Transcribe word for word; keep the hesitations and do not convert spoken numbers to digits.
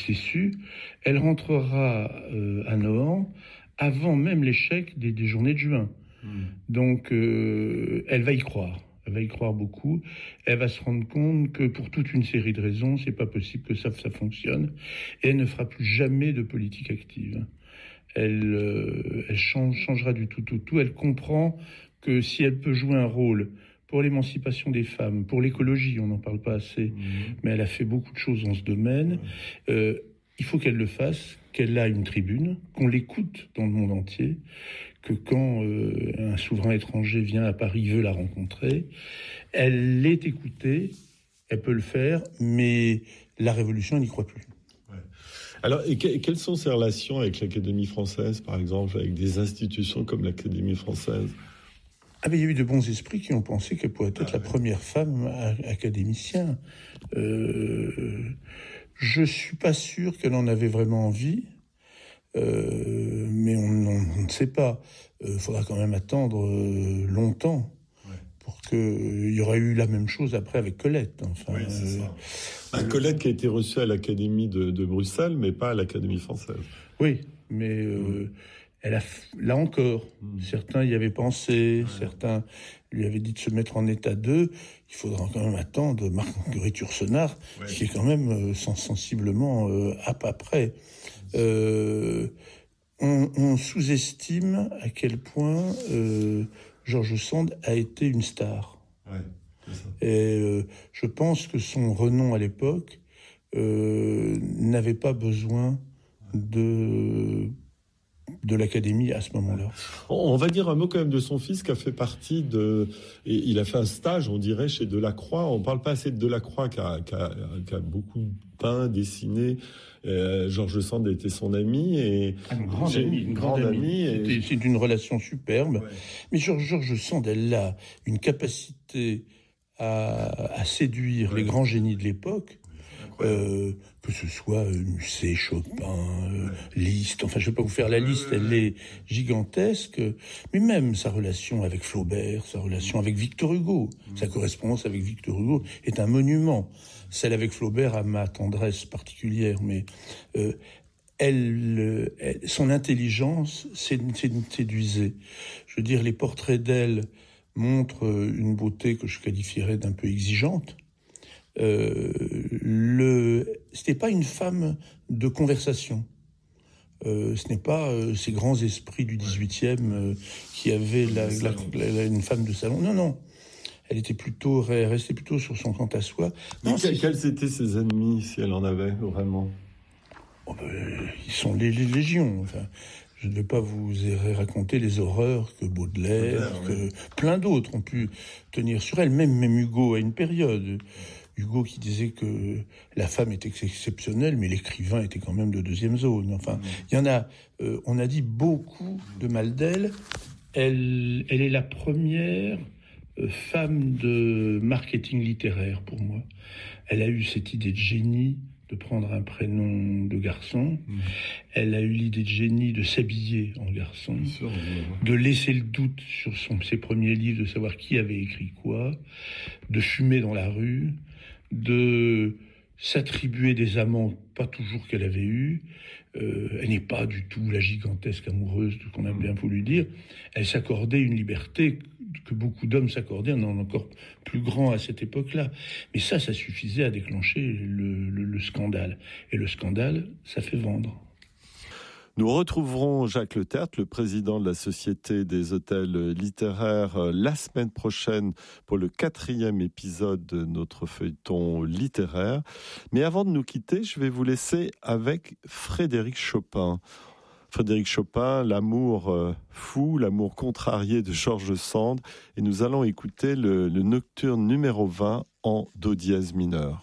processus, elle rentrera euh, à Nohant avant même l'échec des, des journées de juin. Mmh. Donc, euh, elle va y croire. Elle va y croire beaucoup. Elle va se rendre compte que pour toute une série de raisons, c'est pas possible que ça, ça fonctionne. Et elle ne fera plus jamais de politique active. Elle, euh, elle change, changera du tout au tout, tout. Elle comprend que si elle peut jouer un rôle pour l'émancipation des femmes, pour l'écologie, on n'en parle pas assez, mmh. mais elle a fait beaucoup de choses dans ce domaine. Euh, il faut qu'elle le fasse, qu'elle a une tribune, qu'on l'écoute dans le monde entier, que quand euh, un souverain étranger vient à Paris, veut la rencontrer, elle l'est écoutée, elle peut le faire, mais la Révolution, elle n'y croit plus. Ouais. Alors, et que, quelles sont ses relations avec l'Académie française, par exemple, avec des institutions comme l'Académie française ? Ah ben, il y a eu de bons esprits qui ont pensé qu'elle pourrait être ah, la ouais. première femme académicienne. Euh, je suis pas sûr qu'elle en avait vraiment envie, euh, mais on, on, on ne sait pas. Il euh, faudra quand même attendre euh, longtemps ouais. pour qu'il euh, y aurait eu la même chose après avec Colette. Enfin, oui, c'est ça. Euh, un Colette qui a été reçue à l'Académie de, de Bruxelles, mais pas à l'Académie française. Oui, mais... Euh, mmh. Elle a, là encore, mmh. certains y avaient pensé, ouais. certains lui avaient dit de se mettre en état d'eux. Il faudra quand même attendre Marguerite Yourcenar, ouais. qui est quand même euh, sensiblement euh, à pas près. Euh, on, on sous-estime à quel point euh, George Sand a été une star. Ouais, c'est ça. Et euh, je pense que son renom à l'époque euh, n'avait pas besoin de... de l'Académie à ce moment-là. On va dire un mot quand même de son fils qui a fait partie de... Et il a fait un stage, on dirait, chez Delacroix. On ne parle pas assez de Delacroix, qui a, qui a, qui a beaucoup peint, dessiné. Euh, George Sand était son ami. Et une grande amie. Une grande, grande amie. Et... C'est une relation superbe. Ouais. Mais George, George Sand, elle a une capacité à, à séduire ouais. les grands génies de l'époque. Euh, que ce soit Musset, Chopin, euh, Liszt, enfin je ne vais pas vous faire la liste, elle est gigantesque, mais même sa relation avec Flaubert, sa relation avec Victor Hugo, mmh. sa correspondance avec Victor Hugo est un monument. Celle avec Flaubert a ma tendresse particulière, mais euh, elle, elle, son intelligence séduisait. Je veux dire, les portraits d'elle montrent une beauté que je qualifierais d'un peu exigeante. Euh, le, c'était pas une femme de conversation. Euh, ce n'est pas euh, ces grands esprits du dix-huitième euh, qui avaient la, la, la, la, une femme de salon. Non, non. Elle était plutôt, restait plutôt sur son quant à soi. Non, quels, quels étaient ses ennemis, si elle en avait vraiment? Oh ben, ils sont les, les légions. Enfin, je ne vais pas vous raconter les horreurs que Baudelaire, Baudelaire que oui. plein d'autres ont pu tenir sur elle. Même, même Hugo à une période. Hugo qui disait que la femme était exceptionnelle, mais l'écrivain était quand même de deuxième zone. Enfin, il mmh. y en a, euh, on a dit beaucoup de mal d'elle. Elle, elle est la première euh, femme de marketing littéraire pour moi. Elle a eu cette idée de génie de prendre un prénom de garçon. Mmh. Elle a eu l'idée de génie de s'habiller en garçon, sûr, de laisser le doute sur son, ses premiers livres, de savoir qui avait écrit quoi, de fumer dans la rue, de s'attribuer des amants, pas toujours qu'elle avait eu. Euh, elle n'est pas du tout la gigantesque amoureuse, tout qu'on a bien voulu dire. Elle s'accordait une liberté que beaucoup d'hommes s'accordaient, on en est encore plus grand à cette époque-là. Mais ça, ça suffisait à déclencher le, le, le scandale. Et le scandale, ça fait vendre. Nous retrouverons Jacques Letertre, le président de la Société des hôtels littéraires, la semaine prochaine pour le quatrième épisode de notre feuilleton littéraire. Mais avant de nous quitter, je vais vous laisser avec Frédéric Chopin. Frédéric Chopin, l'amour fou, l'amour contrarié de George Sand. Et nous allons écouter le, le nocturne numéro vingt en do dièse mineur.